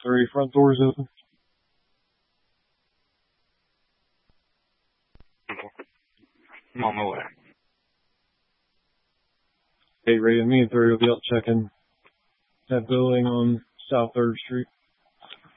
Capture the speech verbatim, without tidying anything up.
Three, front doors open. I'm on my way. Eight, Ray, and me and three will be out checking that building on South third Street.